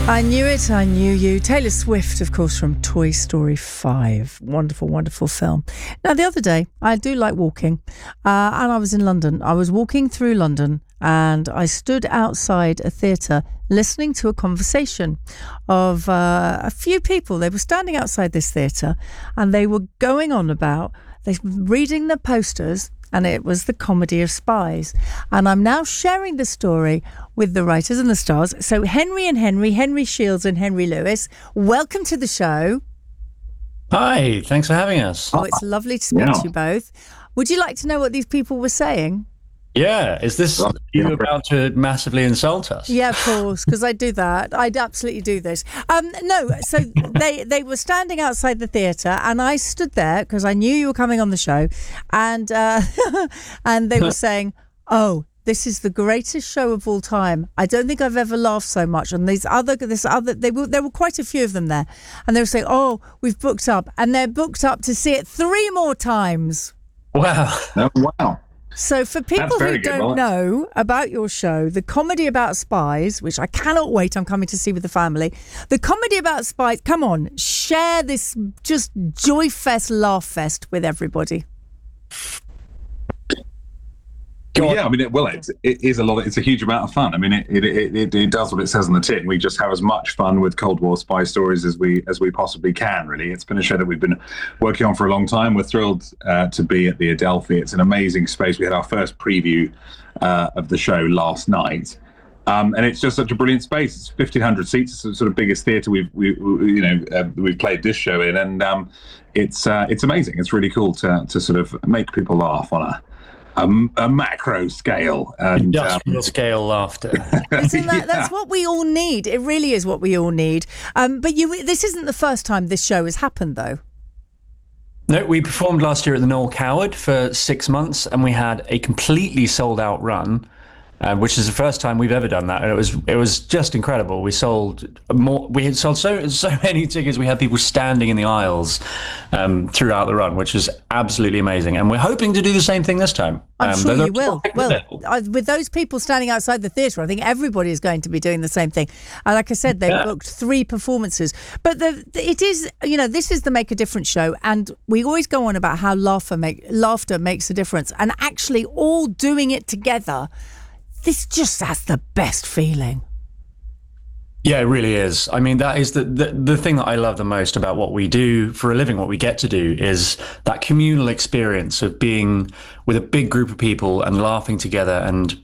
I knew it, I knew you. Taylor Swift, of course, from Toy Story 5. Wonderful, wonderful film. Now, the other day, I do like walking, and I was in London. I was walking through London, and I stood outside a theatre listening to a conversation of a few people. They were standing outside this theatre, and they were going on about, reading the posters, and it was The Comedy of Spies. And I'm now sharing the story with the writers and the stars. So Henry Shields and Henry Lewis, welcome to the show. Hi, thanks for having us. Oh, it's lovely to speak to you both. Would you like to know what these people were saying? Yeah, is this you about to massively insult us? Yeah, of course, because I do that. I'd absolutely do this. No, so they were standing outside the theatre, and I stood there because I knew you were coming on the show, and and they were saying, "Oh, this is the greatest show of all time. I don't think I've ever laughed so much." And there were quite a few of them there, and they were saying, "Oh, we've booked up," and they're booked up to see it 3 more times. Wow! Oh, wow! So for people who don't know about your show, The Comedy About Spies, which I cannot wait, I'm coming to see with the family. The Comedy About Spies, come on, share this just joy fest, laugh fest with everybody. Yeah, I mean, it is a lot. It's a huge amount of fun. I mean, it does what it says on the tin. We just have as much fun with Cold War spy stories as we possibly can. Really, it's been a show that we've been working on for a long time. We're thrilled to be at the Adelphi. It's an amazing space. We had our first preview of the show last night, and it's just such a brilliant space. It's 1,500 seats. It's the sort of biggest theatre we've played this show in, and it's amazing. It's really cool to sort of make people laugh on a macro scale, and industrial scale laughter. That's what we all need. It really is what we all need. But this isn't the first time this show has happened, though. No, we performed last year at the Noel Coward for 6 months, and we had a completely sold out run, which is the first time we've ever done that, and it was just incredible. We sold more. We had sold so many tickets. We had people standing in the aisles throughout the run, which was absolutely amazing. And we're hoping to do the same thing this time. I'm sure you will. Well, with those people standing outside the theatre, I think everybody is going to be doing the same thing. And like I said, they booked 3 performances. But it is, this is the Make a Difference show, and we always go on about how laughter makes a difference, and actually all doing it together. This just has the best feeling. Yeah, it really is. I mean, that is the thing that I love the most about what we do for a living, what we get to do, is that communal experience of being with a big group of people and laughing together and